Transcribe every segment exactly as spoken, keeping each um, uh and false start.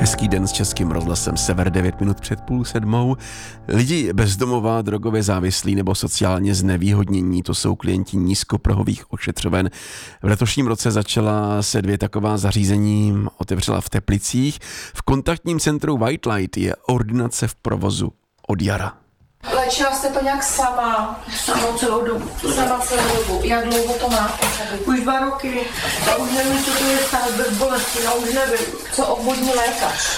Hezký den s Českým rozhlasem Sever, devět minut před půl sedmou. Lidi bezdomová, drogově závislí nebo sociálně znevýhodnění, to jsou klienti nízkoprahových ošetřoven. V letošním roce začala se dvě taková zařízení otevřela v Teplicích. V kontaktním centru White Light je ordinace v provozu od jara. Léčila jste to nějak sama? Sama celou dobu. Sama celou dobu. Jak dlouho to máte? Už dva roky. A už nevím, co to je stát bez bolesti. Já už nevím. Co obvodní lékař?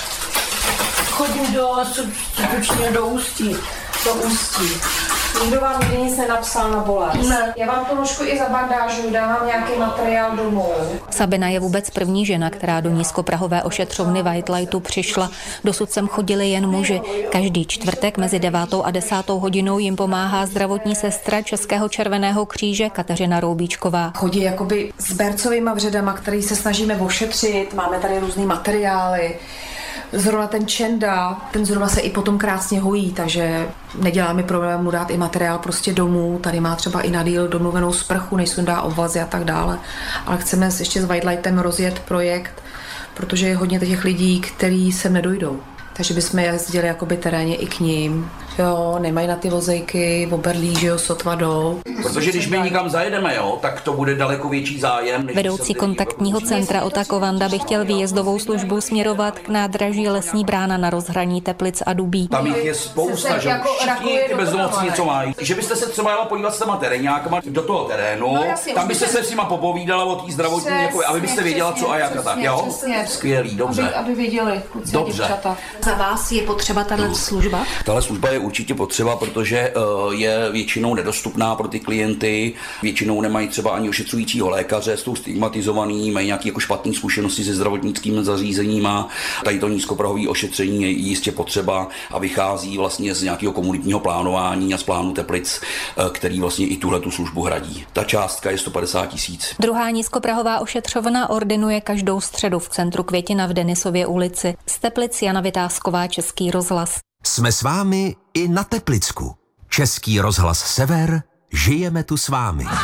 Chodím do substitučního do Ústí. Do Ústí. Nikdo vám nikdy nic nenapsal na bolest? Ne. Já vám tu nožku i zabandážu, dávám nějaký materiál domů. Sabina je vůbec první žena, která do nízkoprahové ošetřovny White Lightu přišla. Dosud sem chodili jen muži. Každý čtvrtek mezi devátou a desátou hodinou jim pomáhá zdravotní sestra Českého červeného kříže Kateřina Roubíčková. Chodí jakoby s bercovýma vředama, který se snažíme ošetřit, máme tady různý materiály. Zrovna ten čenda, ten zrovna se i potom krásně hojí, takže nedělá mi problém mu dát i materiál prostě domů. Tady má třeba i na díl domluvenou sprchu, než se dá obvazy a tak dále. Ale chceme ještě s White Lightem rozjet projekt, protože je hodně těch lidí, kteří sem nedojdou. Takže bychom jezdili jakoby terénně i k ním. Jo, nemají na ty vozejky, oberlí, že jo, sotva jdou. Protože když my nikam zajedeme, jo, tak to bude daleko větší zájem. Vedoucí kontaktního centra Ota Kovanda by chtěl výjezdovou službu směrovat k nádraží Lesní brána na rozhraní Teplic a Dubí. Tam jich je spousta, že jako všichni ty bezdomovci něco mají. Že byste se třeba jela podívat s těma teréňákama do toho terénu, no, jasně, tam byste se s nima popovídala o té zdravotní, přesně, jako, aby byste věděla, co a jak a tak, jo? Přesně. Skvělý, dobře. Aby, aby věděli, kluci a děvčata. Za vás je potřeba tato služba? Tahle služba je určitě potřeba, protože je většinou nedostupná pro ty klienty, většinou nemají třeba ani ošetřujícího lékaře, jsou stigmatizovaný, mají nějaké jako špatné zkušenosti se zdravotnickými zařízeníma. Tady to nízkoprahové ošetření je jistě potřeba a vychází vlastně z nějakého komunitního plánování a z plánu Teplic, který vlastně i tuhletu službu hradí. Ta částka je sto padesát tisíc. Druhá nízkoprahová ošetřovna ordinuje každou středu v centru Květina v Denisově ulici. Z Teplic Jana Vytázková, Český rozhlas. Jsme s vámi i na Teplicku. Český rozhlas Sever, žijeme tu s vámi.